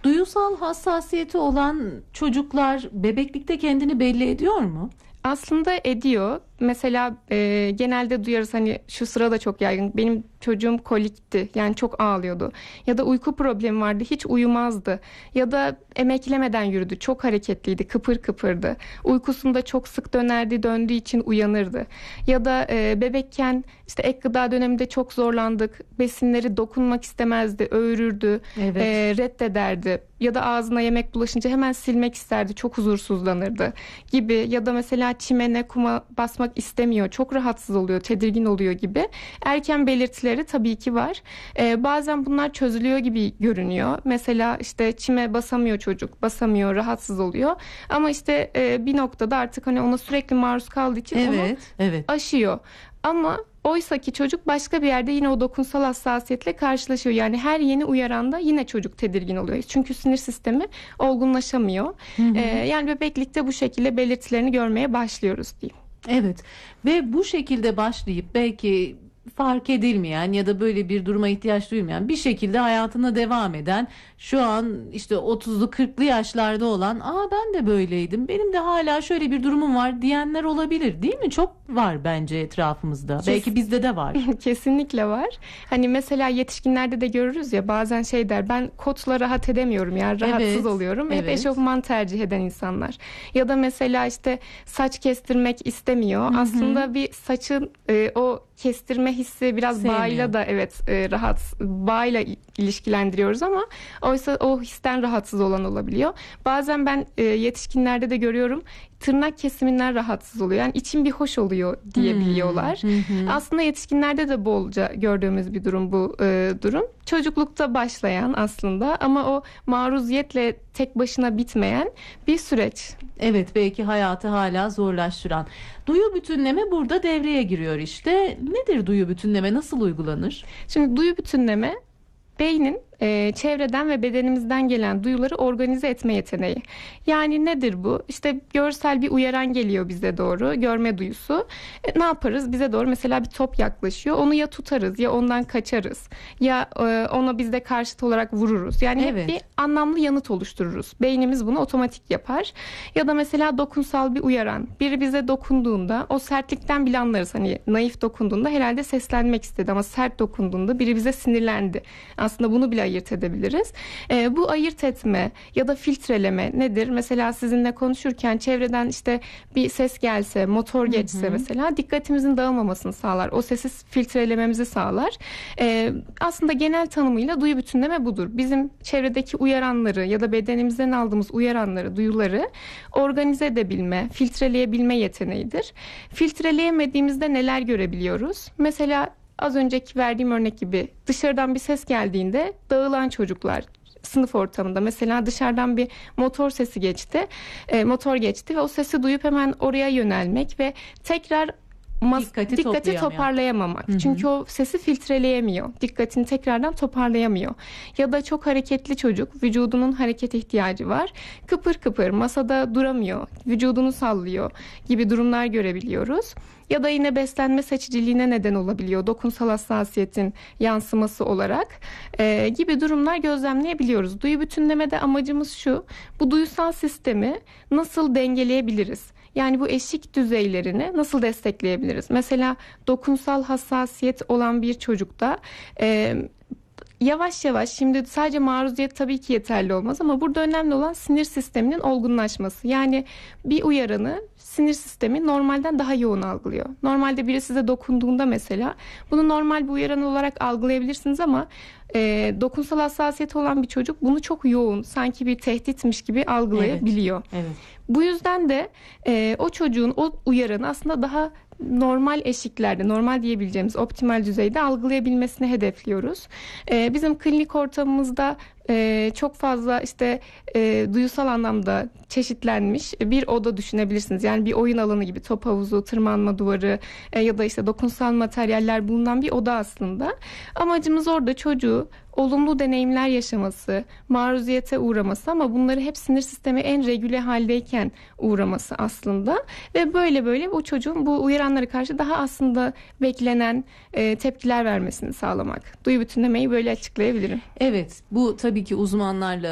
Duyusal hassasiyeti olan çocuklar bebeklikte kendini belli ediyor mu? Aslında ediyor. Mesela genelde duyarız, hani şu sırada çok yaygın. Benim çocuğum kolikti, yani çok ağlıyordu. Ya da uyku problemi vardı, hiç uyumazdı. Ya da emeklemeden yürüdü, çok hareketliydi, kıpır kıpırdı. Uykusunda çok sık dönerdi, döndüğü için uyanırdı. Ya da bebekken işte ek gıda döneminde çok zorlandık. Besinleri dokunmak istemezdi, öğürürdü, Evet. reddederdi. Ya da ağzına yemek bulaşınca hemen silmek isterdi, çok huzursuzlanırdı gibi. Ya da mesela çimene, kuma basmak istemiyor, çok rahatsız oluyor, tedirgin oluyor gibi erken belirtileri tabii ki var. Bazen bunlar çözülüyor gibi görünüyor. Mesela işte çime basamıyor çocuk, basamıyor, rahatsız oluyor. Ama işte bir noktada artık hani ona sürekli maruz kaldığı için Evet, onu evet. aşıyor. Ama oysa ki çocuk başka bir yerde yine o dokunsal hassasiyetle karşılaşıyor. Yani her yeni uyaranda yine çocuk tedirgin oluyor. Çünkü sinir sistemi olgunlaşamıyor. Yani bebeklikte bu şekilde belirtilerini görmeye başlıyoruz diyeyim. Evet ve bu şekilde başlayıp belki fark edilmeyen ya da böyle bir duruma ihtiyaç duymayan bir şekilde hayatına devam eden, şu an işte 30'lu 40'lı yaşlarda olan, ben de böyleydim, benim de hala şöyle bir durumum var diyenler olabilir, değil mi? Çok var bence etrafımızda. Belki bizde de var. Kesinlikle var. Hani mesela yetişkinlerde de görürüz ya, bazen şey der, ben kotla rahat edemiyorum, yani rahatsız Evet, oluyorum. Hep evet. eşofman tercih eden insanlar. Ya da mesela işte saç kestirmek istemiyor. Aslında bir saçın o kestirme hissi biraz Sevmiyor. bağıyla da rahat, bağıyla ilişkilendiriyoruz ama oysa o histen rahatsız olan olabiliyor. Bazen ben yetişkinlerde de görüyorum, tırnak kesiminden rahatsız oluyor. Yani içim bir hoş oluyor diyebiliyorlar. Aslında yetişkinlerde de bolca gördüğümüz bir durum bu durum. Çocuklukta başlayan aslında ama o maruziyetle tek başına bitmeyen bir süreç. Evet, belki hayatı hala zorlaştıran. Duyu bütünleme burada devreye giriyor işte. Nedir duyu bütünleme? Nasıl uygulanır? Şimdi duyu bütünleme beynin çevreden ve bedenimizden gelen duyuları organize etme yeteneği. Yani nedir bu? İşte görsel bir uyaran geliyor bize doğru, görme duyusu. Ne yaparız? Bize doğru mesela bir top yaklaşıyor. Onu ya tutarız ya ondan kaçarız. Ya ona biz de karşıt olarak vururuz. Yani Evet. hep bir anlamlı yanıt oluştururuz. Beynimiz bunu otomatik yapar. Ya da mesela dokunsal bir uyaran. Biri bize dokunduğunda o sertlikten bile anlarız. Hani naif dokunduğunda herhalde seslenmek istedi ama sert dokunduğunda biri bize sinirlendi. Aslında bunu bile ayırt edebiliriz. Bu ayırt etme ya da filtreleme nedir? Mesela sizinle konuşurken çevreden işte bir ses gelse, motor geçse mesela dikkatimizin dağılmamasını sağlar. O sesi filtrelememizi sağlar. Aslında genel tanımıyla duyu bütünleme budur. Bizim çevredeki uyaranları ya da bedenimizden aldığımız uyaranları, duyuları organize edebilme, filtreleyebilme yeteneğidir. Filtreleyemediğimizde neler görebiliyoruz? Mesela az önceki verdiğim örnek gibi dışarıdan bir ses geldiğinde dağılan çocuklar sınıf ortamında, mesela dışarıdan bir motor sesi geçti, motor geçti ve o sesi duyup hemen oraya yönelmek ve tekrar dikkati toparlayamamak. Çünkü o sesi filtreleyemiyor. Dikkatini tekrardan toparlayamıyor. Ya da çok hareketli çocuk, vücudunun hareket ihtiyacı var. Kıpır kıpır masada duramıyor, vücudunu sallıyor gibi durumlar görebiliyoruz. Ya da yine beslenme seçiciliğine neden olabiliyor. Dokunsal hassasiyetin yansıması olarak gibi durumlar gözlemleyebiliyoruz. Duyu bütünlemede amacımız şu: bu duyusal sistemi nasıl dengeleyebiliriz? Yani bu eşik düzeylerini nasıl destekleyebiliriz? Mesela dokunsal hassasiyet olan bir çocukta yavaş yavaş, şimdi sadece maruziyet tabii ki yeterli olmaz ama burada önemli olan sinir sisteminin olgunlaşması. Yani bir uyaranı sinir sistemi normalden daha yoğun algılıyor. Normalde biri size dokunduğunda mesela bunu normal bir uyaran olarak algılayabilirsiniz ama dokunsal hassasiyeti olan bir çocuk bunu çok yoğun, sanki bir tehditmiş gibi algılayabiliyor. Evet. Bu yüzden de o çocuğun o uyaranı aslında daha normal eşiklerde, normal diyebileceğimiz optimal düzeyde algılayabilmesini hedefliyoruz. Bizim klinik ortamımızda çok fazla işte duyusal anlamda çeşitlenmiş bir oda düşünebilirsiniz. Yani bir oyun alanı gibi, top havuzu, tırmanma duvarı ya da işte dokunsal materyaller bulunan bir oda aslında. Amacımız orada çocuğu olumlu deneyimler yaşaması, maruziyete uğraması ama bunları hep sinir sistemi en regüle haldeyken uğraması aslında. Ve böyle o çocuğun bu uyaranlara karşı daha aslında beklenen tepkiler vermesini sağlamak. Duyu bütünlemeyi böyle açıklayabilirim. Evet, bu tabii ki uzmanlarla